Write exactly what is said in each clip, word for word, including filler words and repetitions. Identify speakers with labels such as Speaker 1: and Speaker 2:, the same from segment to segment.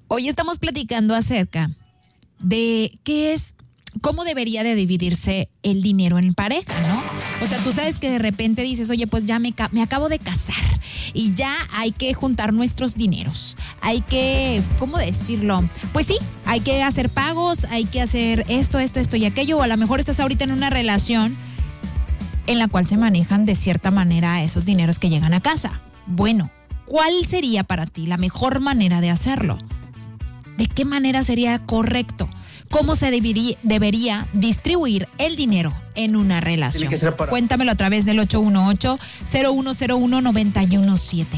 Speaker 1: Hoy estamos platicando acerca de qué es, cómo debería de dividirse el dinero en pareja, ¿no? O sea, tú sabes que de repente dices, oye, pues ya me, me acabo de casar y ya hay que juntar nuestros dineros. Hay que, ¿cómo decirlo? Pues sí, hay que hacer pagos, hay que hacer esto, esto, esto y aquello. O a lo mejor estás ahorita en una relación en la cual se manejan de cierta manera esos dineros que llegan a casa. Bueno, ¿cuál sería para ti la mejor manera de hacerlo? ¿De qué manera sería correcto? ¿Cómo se debería, debería distribuir el dinero en una relación?
Speaker 2: Tiene que ser para...
Speaker 1: Cuéntamelo a través del ocho uno ocho, cero uno cero uno, nueve uno siete.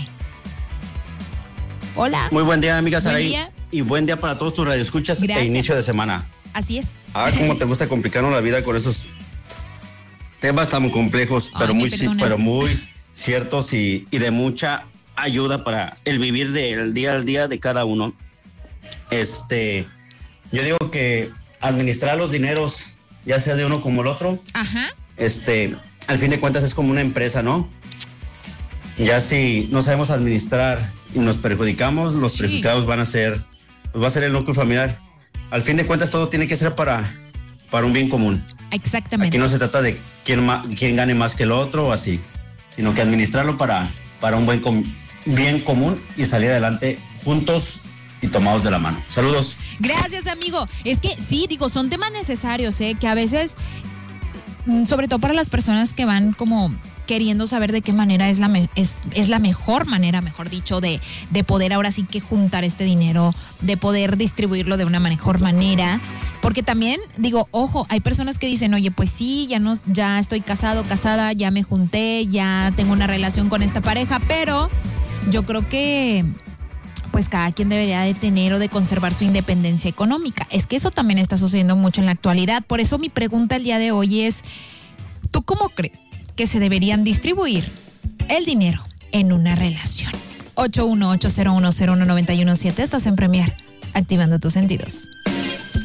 Speaker 1: Hola.
Speaker 2: Muy buen día, amiga Saraí.
Speaker 1: Buen día.
Speaker 2: Y buen día para todos tus radioescuchas
Speaker 1: Gracias.
Speaker 2: e inicio de semana.
Speaker 1: Así es.
Speaker 2: Ah, cómo te gusta complicarnos la vida con esos temas tan complejos,
Speaker 1: Ay,
Speaker 2: pero
Speaker 1: me
Speaker 2: muy
Speaker 1: perdonas.
Speaker 2: pero muy ciertos y, y de mucha ayuda para el vivir del día al día de cada uno. Este, yo digo que administrar los dineros, ya sea de uno como el otro,
Speaker 1: Ajá.
Speaker 2: este, al fin de cuentas es como una empresa, ¿no? Ya si no sabemos administrar y nos perjudicamos, los
Speaker 1: Sí.
Speaker 2: perjudicados van a ser, pues va a ser el núcleo familiar. Al fin de cuentas todo tiene que ser para, para un bien común.
Speaker 1: Exactamente.
Speaker 2: Aquí no se trata de quién, ma, quién gane más que el otro o así, sino que administrarlo para, para un buen com, bien común y salir adelante juntos y tomados de la mano. Saludos.
Speaker 1: Gracias, amigo. Es que sí, digo, son temas necesarios, ¿eh? Que a veces, mm, sobre todo para las personas que van como queriendo saber de qué manera es la, me- es, es la mejor manera, mejor dicho, de, de poder ahora sí que juntar este dinero, de poder distribuirlo de una mejor manera. Porque también, digo, ojo, hay personas que dicen, oye, pues sí, ya, no, ya estoy casado, casada, ya me junté, ya tengo una relación con esta pareja, pero yo creo que pues cada quien debería de tener o de conservar su independencia económica. Es que eso también está sucediendo mucho en la actualidad. Por eso mi pregunta el día de hoy es, ¿tú cómo crees que se deberían distribuir el dinero en una relación? ocho uno ocho, cero uno cero uno, nueve uno siete, estás en Premier, activando tus sentidos.